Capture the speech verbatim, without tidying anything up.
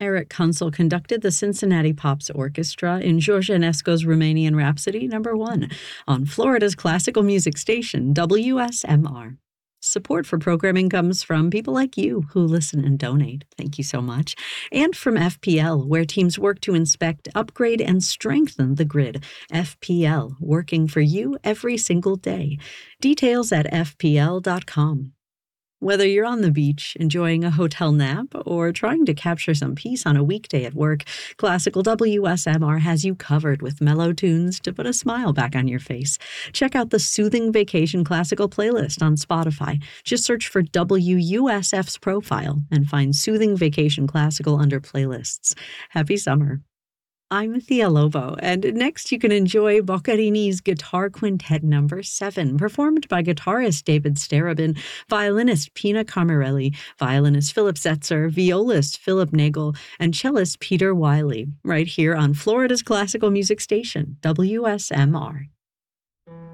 Eric Kunzel conducted the Cincinnati Pops Orchestra in George Enesco's Romanian Rhapsody number one on Florida's classical music station, W S M R. Support for programming comes from people like you who listen and donate. Thank you so much. And from F P L, where teams work to inspect, upgrade, and strengthen the grid. F P L, working for you every single day. Details at f p l dot com. Whether you're on the beach, enjoying a hotel nap, or trying to capture some peace on a weekday at work, Classical W S M R has you covered with mellow tunes to put a smile back on your face. Check out the Soothing Vacation Classical playlist on Spotify. Just search for W U S F's profile and find Soothing Vacation Classical under playlists. Happy summer. I'm Thea Lobo, and next you can enjoy Boccherini's Guitar Quintet number seven, performed by guitarist David Starobin, violinist Pina Carmarelli, violinist Philip Setzer, violist Philip Nagel, and cellist Peter Wiley, right here on Florida's classical music station, W S M R.